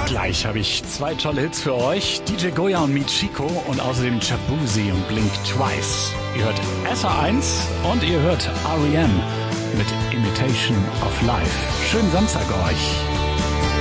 Gleich habe ich 2 tolle Hits für euch. DJ Goya und Michiko und außerdem Shaboozey und Blink Twice. Ihr hört SR1 und ihr hört R.E.M. mit Imitation of Life. Schönen Samstag euch.